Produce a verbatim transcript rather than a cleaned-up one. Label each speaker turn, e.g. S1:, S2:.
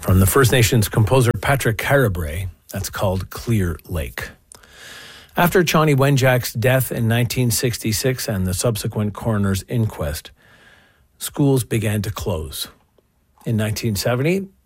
S1: From the First Nations composer Patrick Carabray, that's called Clear Lake. After Chani Wenjack's death in nineteen sixty-six and the subsequent coroner's inquest, schools began to close. In nineteen seventy,